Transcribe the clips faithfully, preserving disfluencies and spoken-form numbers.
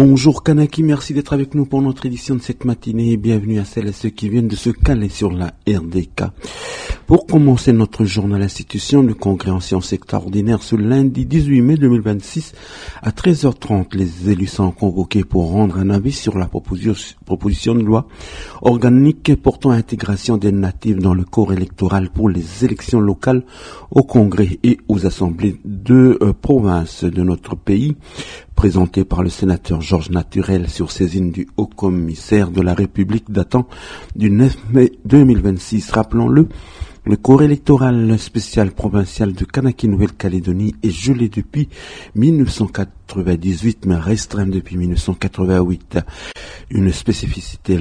Bonjour Kanaki, merci d'être avec nous pour notre édition de cette matinée et bienvenue à celles et ceux qui viennent de se caler sur la R D K. Pour commencer notre journal institution, le congrès en séance extraordinaire ce lundi dix-huit mai deux mille vingt-six à treize heures trente, les élus sont convoqués pour rendre un avis sur la proposition de loi organique portant intégration des natifs dans le corps électoral pour les élections locales au congrès et aux assemblées de euh, province de notre pays, présenté par le sénateur Georges Naturel sur saisine du haut-commissaire de la République datant du neuf mai deux mille vingt-six. Rappelons-le, le corps électoral spécial provincial de Kanaki Nouvelle-Calédonie est gelé depuis mille neuf cent quatre-vingt-dix-huit mais restreint depuis mille neuf cent quatre-vingt-huit. Une spécificité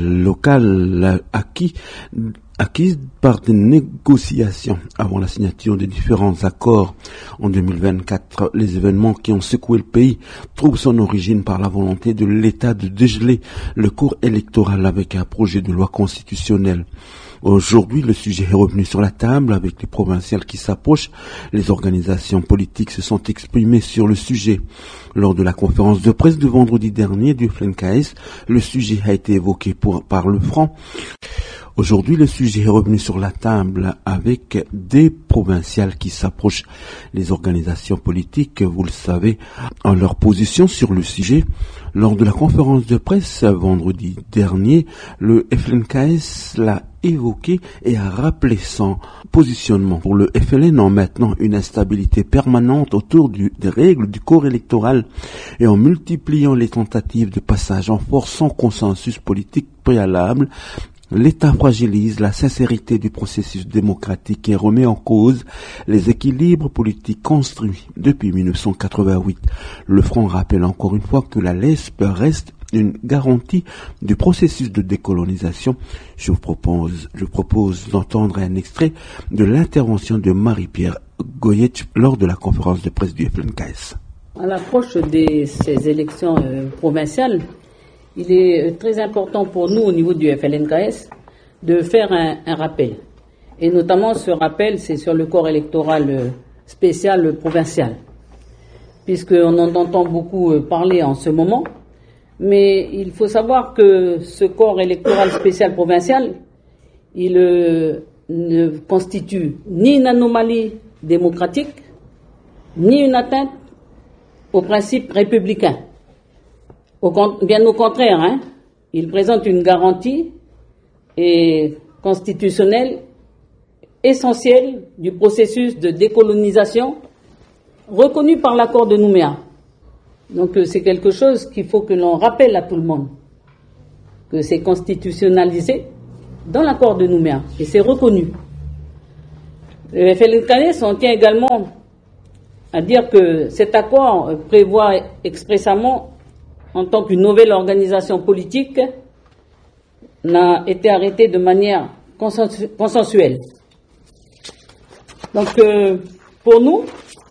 locale acquise acquise par des négociations avant la signature des différents accords en deux mille vingt-quatre. Les événements qui ont secoué le pays trouvent son origine par la volonté de l'État de dégeler le corps électoral avec un projet de loi constitutionnelle. Aujourd'hui, le sujet est revenu sur la table avec les provinciales qui s'approchent. Les organisations politiques se sont exprimées sur le sujet. Lors de la conférence de presse de vendredi dernier du F L N K S, le sujet a été évoqué pour, par le Front. Aujourd'hui, le sujet est revenu sur la table avec des provinciales qui s'approchent. Les organisations politiques, vous le savez, en leur position sur le sujet. Lors de la conférence de presse vendredi dernier, le F L N K S l'a évoqué et a rappelé son positionnement. Pour le F L N, en maintenant une instabilité permanente autour du, des règles du corps électoral et en multipliant les tentatives de passage en force sans consensus politique préalable, l'État fragilise la sincérité du processus démocratique et remet en cause les équilibres politiques construits depuis mille neuf cent quatre-vingt-huit. Le Front rappelle encore une fois que la L E S P reste une garantie du processus de décolonisation. Je vous propose, je propose d'entendre un extrait de l'intervention de Marie-Pierre Goyette lors de la conférence de presse du F L N K S. À l'approche de ces élections euh, provinciales, il est très important pour nous au niveau du F L N K S de faire un, un rappel. Et notamment ce rappel, c'est sur le corps électoral spécial provincial. Puisqu'on en entend beaucoup parler en ce moment. Mais il faut savoir que ce corps électoral spécial provincial, il euh, ne constitue ni une anomalie démocratique, ni une atteinte aux principes républicains. Au, bien au contraire, hein, il présente une garantie et constitutionnelle essentielle du processus de décolonisation reconnu par l'accord de Nouméa. Donc c'est quelque chose qu'il faut que l'on rappelle à tout le monde, que c'est constitutionnalisé dans l'accord de Nouméa et c'est reconnu. Le F L N K S en tient également à dire que cet accord prévoit expressément en tant qu'une nouvelle organisation politique, n'a été arrêtée de manière consensu- consensuelle. Donc, euh, pour nous,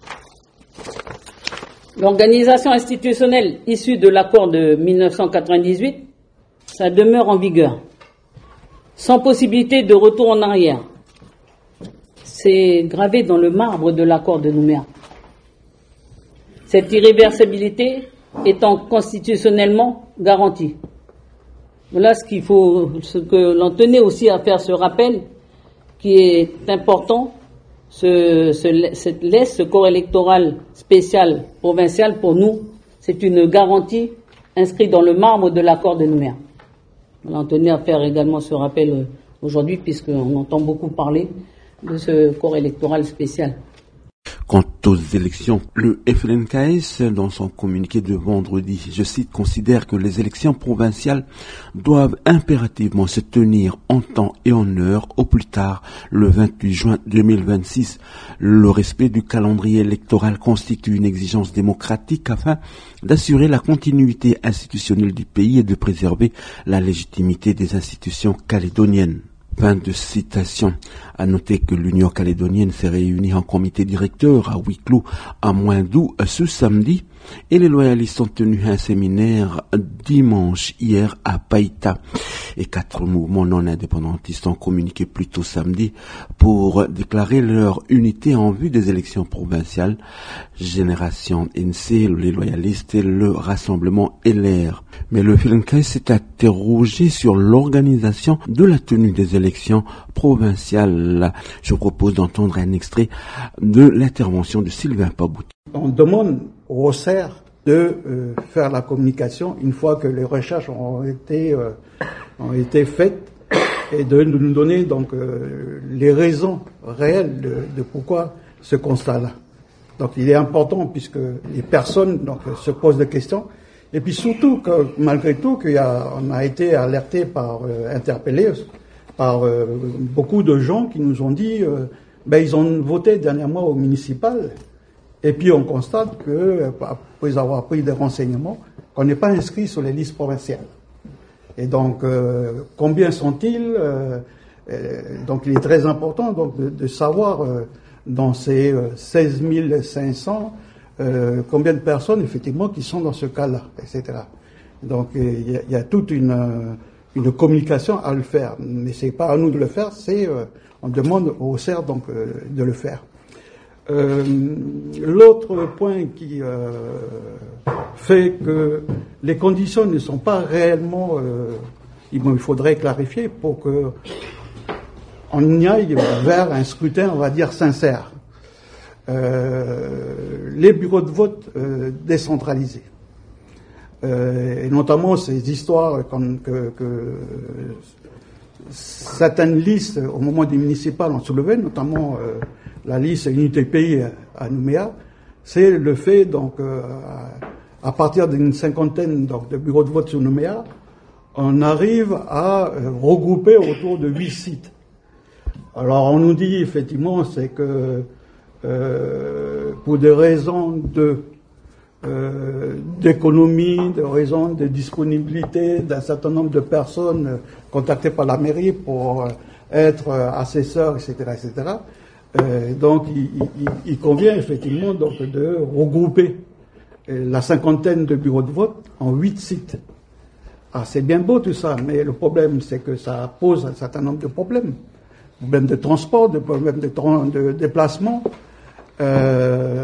l'organisation institutionnelle issue de l'accord de mille neuf cent quatre-vingt-dix-huit, ça demeure en vigueur, sans possibilité de retour en arrière. C'est gravé dans le marbre de l'accord de Nouméa. Cette irréversibilité étant constitutionnellement garantie. Voilà ce qu'il faut, ce que l'on tenait aussi à faire ce rappel, qui est important, ce, ce, cette laisse, ce corps électoral spécial provincial pour nous, c'est une garantie inscrite dans le marbre de l'accord de Nouméa. On tenait à faire également ce rappel aujourd'hui, puisqu'on entend beaucoup parler de ce corps électoral spécial. Quant aux élections, le F L N K S, dans son communiqué de vendredi, je cite, considère que les élections provinciales doivent impérativement se tenir en temps et en heure, au plus tard le vingt-huit juin deux mille vingt-six. Le respect du calendrier électoral constitue une exigence démocratique afin d'assurer la continuité institutionnelle du pays et de préserver la légitimité des institutions calédoniennes. Fin de citation. À noter que l'Union calédonienne s'est réunie en comité directeur à huis clos à Moindou ce samedi et les loyalistes ont tenu un séminaire dimanche hier à Païta. Et quatre mouvements non indépendantistes ont communiqué plus tôt samedi pour déclarer leur unité en vue des élections provinciales. Génération N C, les loyalistes et le Rassemblement L R. Mais le F L N K S s'est interrogé sur l'organisation de la tenue des élections provinciales. Je propose d'entendre un extrait de l'intervention de Sylvain Pabouti. On demande au O C E R de euh, faire la communication une fois que les recherches ont été, euh, ont été faites et de nous donner donc euh, les raisons réelles de, de pourquoi ce constat-là. Donc il est important puisque les personnes donc, se posent des questions et puis surtout que malgré tout qu'il y a, on a été alerté par, euh, interpellé par euh, beaucoup de gens qui nous ont dit euh, ben ils ont voté dernièrement au municipal. Et puis on constate que, après avoir pris des renseignements, qu'on n'est pas inscrit sur les listes provinciales. Et donc, euh, combien sont-ils euh, euh, Donc, il est très important donc de, de savoir euh, dans ces euh, seize mille cinq cents euh, combien de personnes effectivement qui sont dans ce cas-là, et cetera. Donc, il y a, y a toute une, une communication à le faire, mais c'est pas à nous de le faire, c'est euh, on demande au C E R donc euh, de le faire. Euh, l'autre point qui euh, fait que les conditions ne sont pas réellement, euh, il faudrait clarifier pour que on y aille vers un scrutin, on va dire, sincère. Euh, les bureaux de vote euh, décentralisés, euh, et notamment ces histoires comme que, que certaines listes au moment des municipales ont soulevé, notamment euh, la liste Unité Pays à Nouméa, c'est le fait donc euh, à partir d'une cinquantaine donc, de bureaux de vote sur Nouméa, on arrive à euh, regrouper autour de huit sites. Alors on nous dit effectivement c'est que euh, pour des raisons de euh, d'économie, de raisons de disponibilité d'un certain nombre de personnes contactées par la mairie pour euh, être assesseurs, et cetera, et cetera. Euh, donc, il, il, il convient effectivement donc de regrouper euh, la cinquantaine de bureaux de vote en huit sites. Ah, c'est bien beau tout ça, mais le problème, c'est que ça pose un certain nombre de problèmes. Problèmes de transport, de problèmes de, tra- de déplacement. Euh,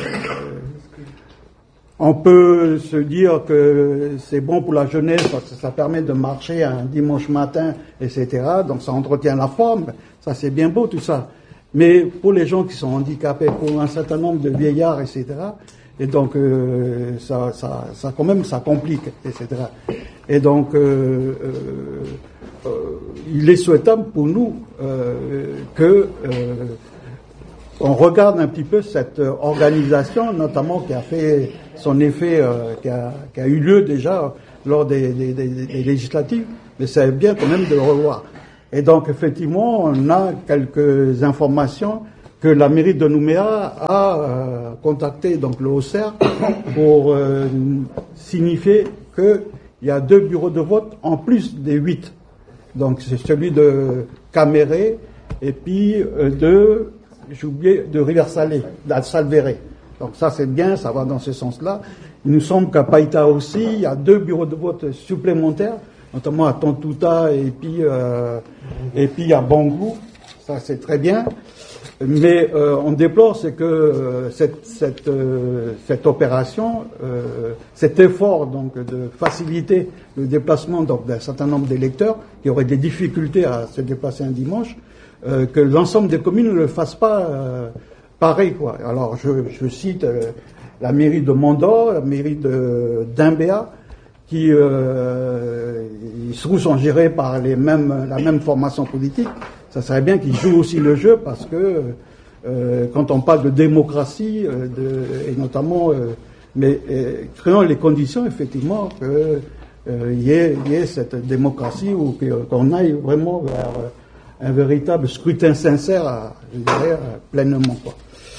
on peut se dire que c'est bon pour la jeunesse parce que ça permet de marcher un dimanche matin, et cetera. Donc, ça entretient la forme. Ça, c'est bien beau tout ça. Mais pour les gens qui sont handicapés, pour un certain nombre de vieillards, et cetera, et donc euh, ça, ça, ça quand même, ça complique, et cetera. Et donc, euh, euh, euh, il est souhaitable pour nous euh, que euh, on regarde un petit peu cette organisation, notamment qui a fait son effet, euh, qui, a, qui a eu lieu déjà lors des, des, des, des législatives, mais c'est bien quand même de le revoir. Et donc, effectivement, on a quelques informations que la mairie de Nouméa a euh, contacté donc le O C E R pour euh, signifier qu'il y a deux bureaux de vote en plus des huit. Donc, c'est celui de Caméré et puis euh, de, j'ai oublié, de Rivière-Salée, d'Alsalvéré. Donc ça, c'est bien, ça va dans ce sens-là. Il nous semble qu'à Païta aussi, il y a deux bureaux de vote supplémentaires, notamment à Tontouta et puis euh, et puis à Bangou, ça c'est très bien. Mais euh, on déplore c'est que euh, cette cette euh, cette opération, euh, cet effort donc de faciliter le déplacement donc d'un certain nombre d'électeurs qui auraient des difficultés à se déplacer un dimanche, euh, que l'ensemble des communes ne le fassent pas euh, pareil quoi. Alors je je cite euh, la mairie de Mondor, la mairie de d'Imbéa, qui euh, ils sont gérés par les mêmes, la même formation politique. Ça serait bien qu'ils jouent aussi le jeu parce que euh, quand on parle de démocratie, euh, de, et notamment, euh, mais euh, créons les conditions effectivement que euh, y ait, y ait cette démocratie ou qu'on aille vraiment vers un véritable scrutin sincère, à, je dirais, pleinement quoi.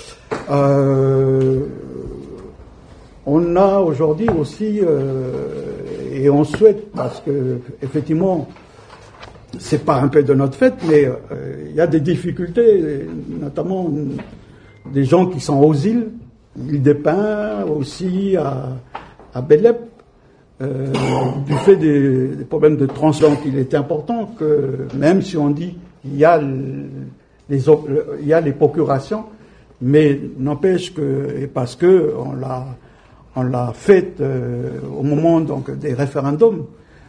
Euh, On a aujourd'hui aussi, euh, et on souhaite, parce que effectivement, c'est pas un peu de notre fait, mais il euh, y a des difficultés, notamment des gens qui sont aux îles, l'île des Pins, aussi à, à Belep, euh, du fait des, des problèmes de transport. Donc il est important que, même si on dit qu'il y a les, il y a les procurations, mais n'empêche que, et parce que on l'a, on l'a fait euh, au moment donc des référendums,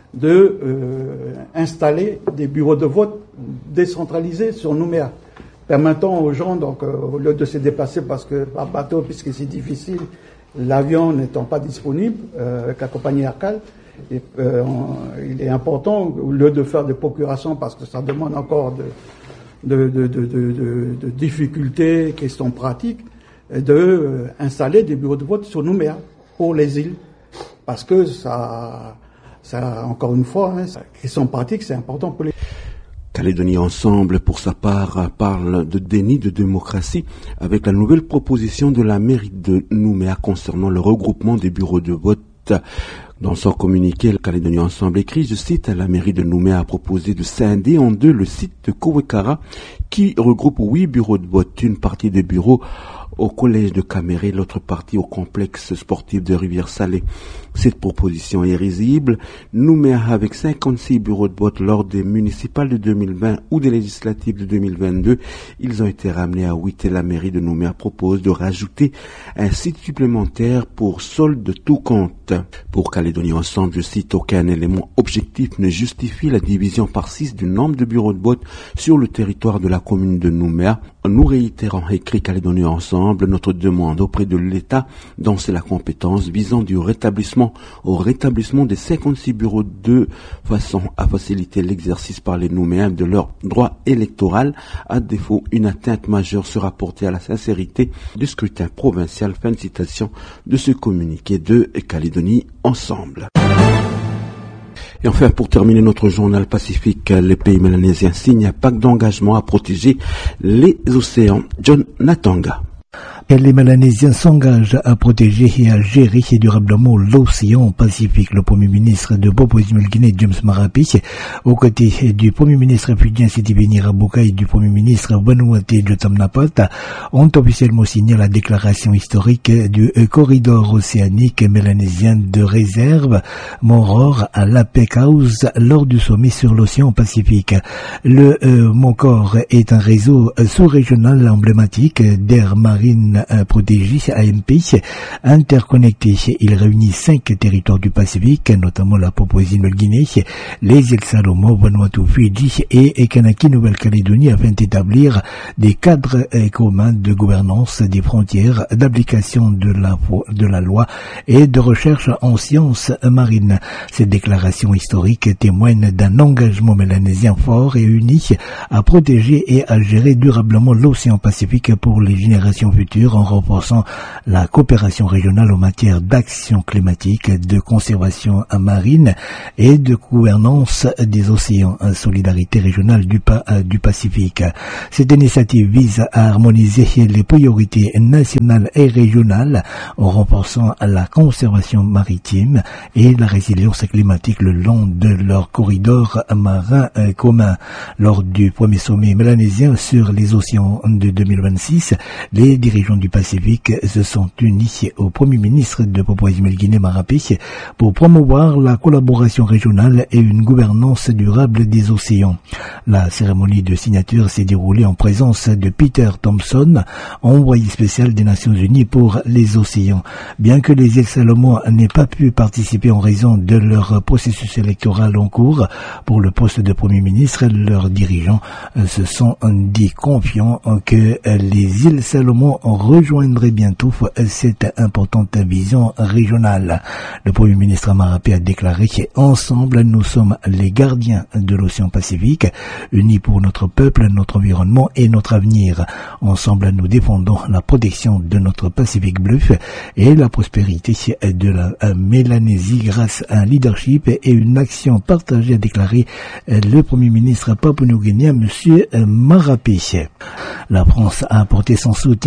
de euh, installer des bureaux de vote décentralisés sur Nouméa, permettant aux gens, donc, euh, au lieu de se déplacer parce que par bateau, puisque c'est difficile, l'avion n'étant pas disponible, euh, avec la compagnie Arcal, et, euh, on, il est important, au lieu de faire des procurations, parce que ça demande encore de, de, de, de, de, de, de difficultés, questions pratiques, de euh, installer des bureaux de vote sur Nouméa pour les îles, parce que ça... Ça, encore une fois, hein, question pratique, c'est important pour les... Calédonie Ensemble, pour sa part, parle de déni de démocratie avec la nouvelle proposition de la mairie de Nouméa concernant le regroupement des bureaux de vote. Dans son communiqué, le Calédonie Ensemble écrit, je cite, la mairie de Nouméa a proposé de scinder en deux le site de Kowekara qui regroupe huit bureaux de vote, une partie des bureaux au collège de Caméré, l'autre partie au complexe sportif de Rivière-Salée. Cette proposition est risible. Nouméa, avec cinquante-six bureaux de vote lors des municipales de deux mille vingt ou des législatives de deux mille vingt-deux, ils ont été ramenés à huit et la mairie de Nouméa propose de rajouter un site supplémentaire pour solde de tout compte. Pour Calédonie Ensemble, je cite, aucun élément objectif ne justifie la division par six du nombre de bureaux de vote sur le territoire de la commune de Nouméa. Nous réitérons, écrit Calédonie Ensemble, notre demande auprès de l'État dont c'est la compétence visant du rétablissement au rétablissement des cinquante-six bureaux de façon à faciliter l'exercice par les Nouméens de leur droit électoral. À défaut, une atteinte majeure sera portée à la sincérité du scrutin provincial. Fin de citation de ce communiqué de Calédonie Ensemble. Et enfin, pour terminer notre journal pacifique, les pays mélanésiens signent un pacte d'engagement à protéger les océans. John Natanga. Les Mélanésiens s'engagent à protéger et à gérer durablement l'océan Pacifique. Le Premier ministre de Papouasie-Nouvelle-Guinée, James Marape, aux côtés du Premier ministre fidjien Siti Beni Rabuka et du Premier ministre Vanuatu Jotam Napat, ont officiellement signé la déclaration historique du corridor océanique mélanésien de réserve Moror à la Peck House lors du sommet sur l'océan Pacifique. Le euh, MOCOR est un réseau sous-régional emblématique d'air marine protégé A M P interconnecté. Il réunit cinq territoires du Pacifique, notamment la Papouasie-Nouvelle-Guinée, les îles Salomon, Vanuatu, Fidji et Kanaki, Nouvelle-Calédonie, afin d'établir des cadres communs de gouvernance des frontières, d'application de la, de la loi et de recherche en sciences marines. Cette déclaration historique témoigne d'un engagement mélanésien fort et uni à protéger et à gérer durablement l'océan Pacifique pour les générations futures, en renforçant la coopération régionale en matière d'action climatique, de conservation marine et de gouvernance des océans, solidarité régionale du, du Pacifique. Cette initiative vise à harmoniser les priorités nationales et régionales en renforçant la conservation maritime et la résilience climatique le long de leur corridor marin commun. Lors du premier sommet mélanésien sur les océans de deux mille vingt-six, les dirigeants du Pacifique se sont unis au Premier ministre de Papouasie-Nouvelle-Guinée, Marape, pour promouvoir la collaboration régionale et une gouvernance durable des océans. La cérémonie de signature s'est déroulée en présence de Peter Thompson, envoyé spécial des Nations Unies pour les océans. Bien que les îles Salomon n'aient pas pu participer en raison de leur processus électoral en cours pour le poste de Premier ministre, leurs dirigeants se sont dit confiants que les îles Salomon rejoindrait bientôt cette importante vision régionale. Le Premier ministre Marape a déclaré qu'ensemble nous sommes les gardiens de l'océan Pacifique, unis pour notre peuple, notre environnement et notre avenir. Ensemble nous défendons la protection de notre Pacifique bleu et la prospérité de la Mélanésie grâce à un leadership et une action partagée, a déclaré le Premier ministre papou-nouguinéen, M. Marape. La France a apporté son soutien aux efforts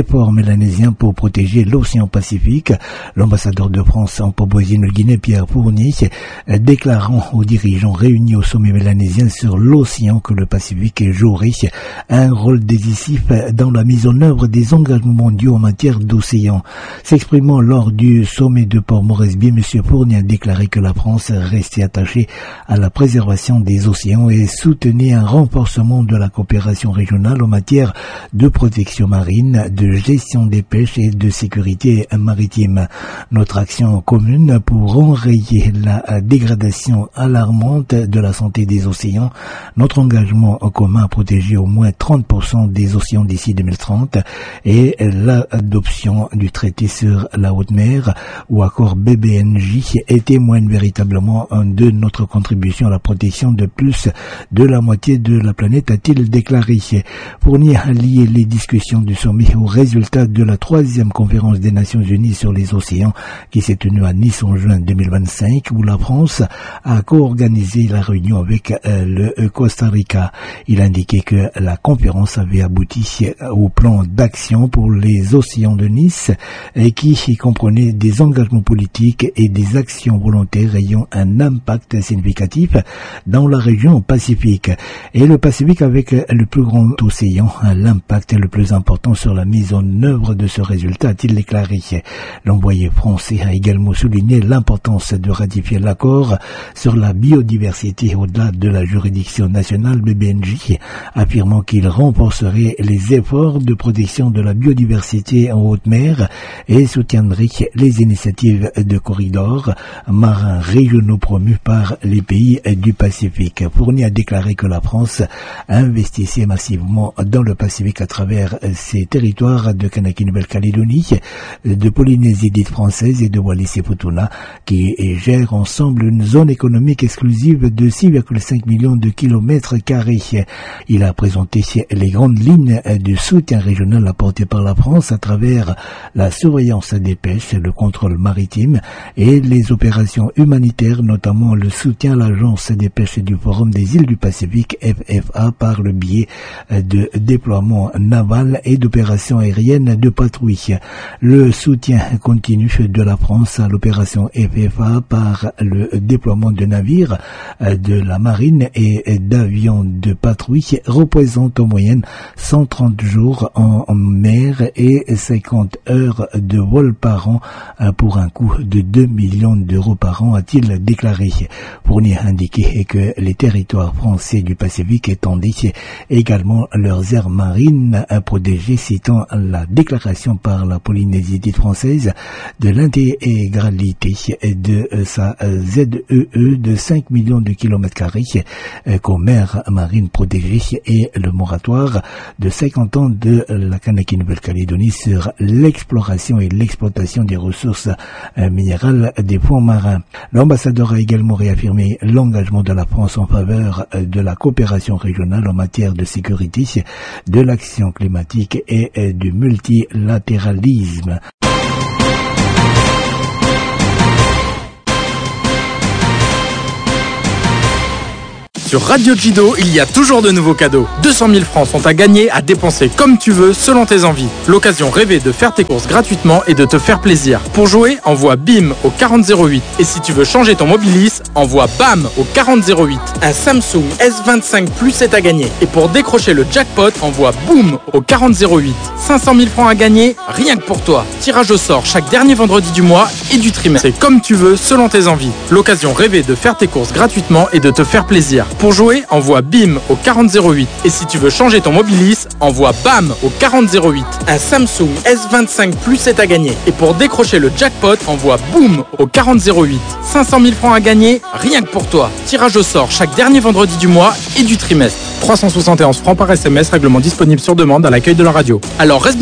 efforts mélanésiens pour protéger l'océan Pacifique. L'ambassadeur de France en Papouasie-Nouvelle-Guinée, Pierre Fournier, déclarant aux dirigeants réunis au sommet mélanésien sur l'océan que le Pacifique jouerait un rôle décisif dans la mise en œuvre des engagements mondiaux en matière d'océan. S'exprimant lors du sommet de Port-Moresby, M. Fournier a déclaré que la France restait attachée à la préservation des océans et soutenait un renforcement de la coopération régionale en matière de protection marine, de gestion des pêches et de sécurité maritime. Notre action commune pour enrayer la dégradation alarmante de la santé des océans, notre engagement commun à protéger au moins trente pour cent des océans d'ici deux mille trente et l'adoption du traité sur la haute mer ou accord B B N J et témoigne véritablement de notre contribution à la protection de plus de la moitié de la planète, a-t-il déclaré. Fournier a lié les discussions du sommet aux résultats de la troisième conférence des Nations Unies sur les océans qui s'est tenue à Nice en juin deux mille vingt-cinq, où la France a co-organisé la réunion avec euh, le Costa Rica. Il a indiqué que la conférence avait abouti au plan d'action pour les océans de Nice et qui comprenait des engagements politiques et des actions volontaires ayant un impact significatif dans la région Pacifique. Et le Pacifique avec le plus grand océan, l'impact le plus important sur la mise en œuvre de ce résultat, a-t-il déclaré. L'envoyé français a également souligné l'importance de ratifier l'accord sur la biodiversité au-delà de la juridiction nationale B B N J, affirmant qu'il renforcerait les efforts de protection de la biodiversité en haute mer et soutiendrait les initiatives de corridors marins régionaux promus par les pays du Pacifique. Fournier a déclaré que la France investissait massivement dans le Pacifique à travers ses territoires de Kanaki-Nouvelle-Calédonie, de Polynésie dite française et de Wallis-et-Futuna, qui gèrent ensemble une zone économique exclusive de six virgule cinq millions de kilomètres carrés. Il a présenté les grandes lignes du soutien régional apporté par la France à travers la surveillance des pêches, le contrôle maritime et les opérations humanitaires, notamment le soutien à l'agence des pêches du Forum des îles du Pacifique F F A par le biais de déploiements navals et d'opérations aériennes de patrouille. Le soutien continu de la France à l'opération F F A par le déploiement de navires de la marine et d'avions de patrouille représente en moyenne cent trente jours en mer et cinquante heures de vol par an pour un coût de deux millions d'euros par an, a-t-il déclaré. Fournier a indiqué que les territoires français du Pacifique étendaient également leurs aires marines protégées, citant la déclaration par la Polynésie dite française de l'intégralité de sa Z E E de cinq millions de kilomètres carrés comme aires marines protégées et le moratoire de cinquante ans de la Kanaki-Nouvelle-Calédonie sur l'exploration et l'exploitation des ressources minérales des fonds marins. L'ambassadeur a également réaffirmé l'engagement de la France en faveur de la coopération régionale en matière de sécurité, de l'action climatique et du multilatéralisme. Sur Radio Jido, il y a toujours de nouveaux cadeaux. deux cent mille francs sont à gagner, à dépenser comme tu veux, selon tes envies. L'occasion rêvée de faire tes courses gratuitement et de te faire plaisir. Pour jouer, envoie BIM au quarante zéro huit. Et si tu veux changer ton Mobilis, envoie BAM au quarante zéro huit. Un Samsung S vingt-cinq Plus est à gagner. Et pour décrocher le jackpot, envoie BOOM au quarante zéro huit. cinq cent mille francs à gagner, rien que pour toi. Tirage au sort chaque dernier vendredi du mois et du trimestre. C'est comme tu veux, selon tes envies. L'occasion rêvée de faire tes courses gratuitement et de te faire plaisir. Pour jouer, envoie BIM au quarante zéro huit. Et si tu veux changer ton Mobilis, envoie BAM au quarante zéro huit. Un Samsung S vingt-cinq Plus est à gagner. Et pour décrocher le jackpot, envoie BOOM au quarante zéro huit. cinq cent mille francs à gagner, rien que pour toi. Tirage au sort chaque dernier vendredi du mois et du trimestre. trois cent soixante et onze francs par S M S, règlement disponible sur demande à l'accueil de la radio. Alors reste